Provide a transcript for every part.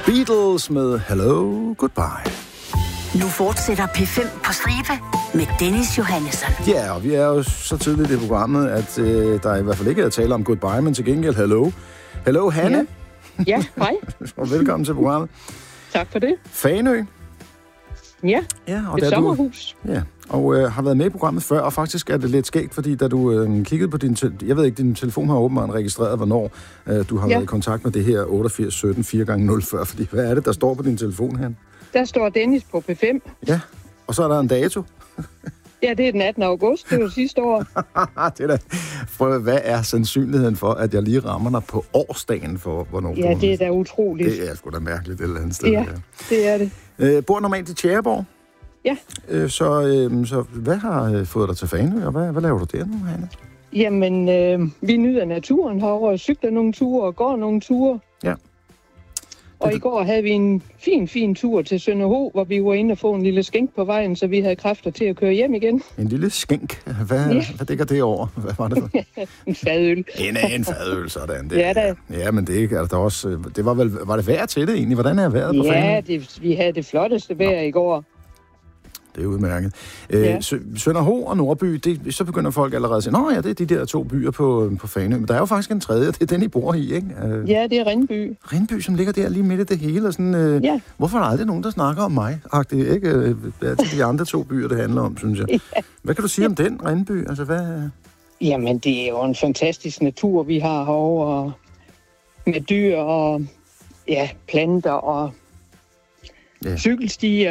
Beatles med Hello, Goodbye. Nu fortsætter P5 på stribe med Dennis Johannesson. Ja, og vi er jo så tidligt i programmet, at der i hvert fald ikke er tale om goodbye, men til gengæld hello. Hello, Hanne. Ja, hej. Og velkommen til programmet. Tak for det. Fanø. Ja, og et sommerhus. Ja, og har været med i programmet før, og faktisk er det lidt skægt, fordi da du kiggede på jeg ved ikke, din telefon har åbenbart registreret, hvornår du har været i kontakt med det her 88 17 4x040, fordi hvad er det, der står på din telefon her? Der står Dennis på P5. Ja, og så er der en dato. Ja, det er den 18. august, det var sidste år. Det er da, hvad er sandsynligheden for, at jeg lige rammer dig på årsdagen for, hvornår du... Ja, det er da utroligt. Det er sgu da mærkeligt et eller andet sted. Ja, det er det. Bor normalt i Tjæreborg. Ja. Så hvad har fået dig til Fanø, og hvad laver du der nu, Hanne? Jamen, vi nyder naturen herovre, cykler nogle ture og går nogle ture. Ja. Og i går havde vi en fin tur til Sønderho, hvor vi var inde og få en lille skænk på vejen, så vi havde kræfter til at køre hjem igen. En lille skænk? Hvad dækker det over? Hvad var det for? En fadøl. En fadøl, sådan. Det, ja, da. Ja, men det er der også... Det var det vejr til det egentlig? Hvordan er vejret på Fanø? Ja, vi havde det flotteste vejr i går. Det er udmærket. Ja. Sønderho og Nordby, så begynder folk allerede at sige, nå ja, det er de der to byer på Fanø. Men der er jo faktisk en tredje, det er den, I bor i, ikke? Ja, det er Rindby. Rindby, som ligger der lige midt i det hele. Og sådan, ja. Hvorfor er der aldrig nogen, der snakker om mig? Det er ikke de andre to byer, det handler om, synes jeg. Ja. Hvad kan du sige om den, Rindby? Altså, hvad... Jamen, det er jo en fantastisk natur, vi har herovre. Med dyr og planter og cykelstier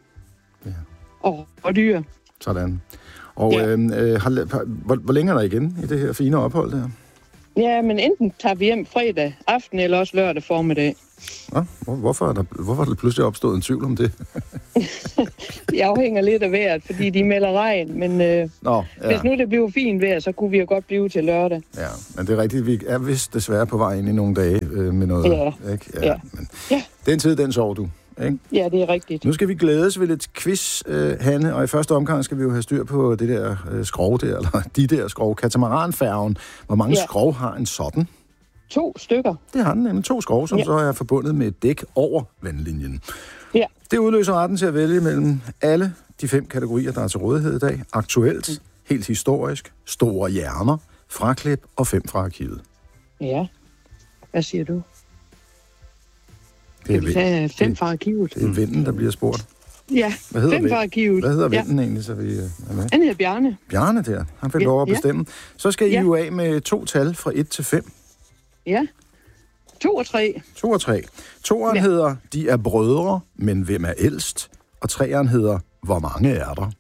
og dyr. Sådan. Og hvor længe er der igen i det her fine ophold der? Ja, men enten tager vi hjem fredag aften, eller også lørdag formiddag. Nå, hvorfor er der pludselig opstået en tvivl om det? Det afhænger lidt af vejret, fordi de melder regn, men hvis nu det bliver fint vejr, så kunne vi jo godt blive til lørdag. Ja, men det er rigtigt, vi er vist desværre på vej ind i nogle dage med noget. Ja. Ikke? Ja. Men den tid, den sover du. Ikke? Ja, det er rigtigt. Nu skal vi glædes ved lidt quiz, Hanne, og i første omgang skal vi jo have styr på det der skrov der, eller de der skrov, katamaranfærgen. Hvor mange skrov har en sådan? 2 stykker. Det har den nemlig, 2 skrov, som så er forbundet med et dæk over vandlinjen. Ja. Det udløser retten til at vælge mellem alle de 5 kategorier, der er til rådighed i dag. Aktuelt, helt historisk, store hjerner, fraklip og 5 fra arkivet. Ja. Hvad siger du? Det er kan vi tage 5 fra arkivet? Det er Vinden, der bliver spurgt. Ja, 5 fra arkivet. Hvad hedder Vinden egentlig, så vi er med? Han hedder Bjarne. Bjarne der. Han fik lov at bestemme. Så skal I jo af med 2 tal fra 1 til 5. Ja. 2 og 3. 2 og 3. 2'eren hedder, de er brødre, men hvem er ældst? Og 3'eren hedder, hvor mange er der?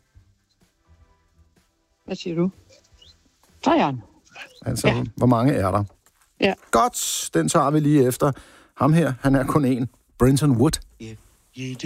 Hvad siger du? 3'eren. Altså, hvor mange er der? Ja. Godt, den tager vi lige efter. Ham her, han er kun en. Brenton Wood. If you